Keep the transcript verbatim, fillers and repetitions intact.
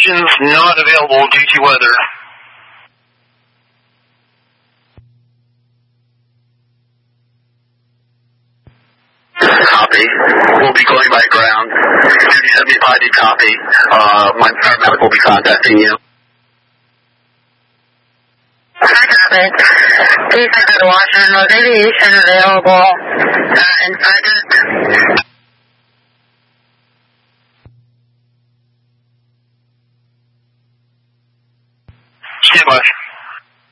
Options not available due to weather. Copy. We'll be going by ground. two seventy-five, do copy. Uh, my paramedic will be contacting you. I copy. Please have the Washington with aviation available uh, in Sergeant. Stand by.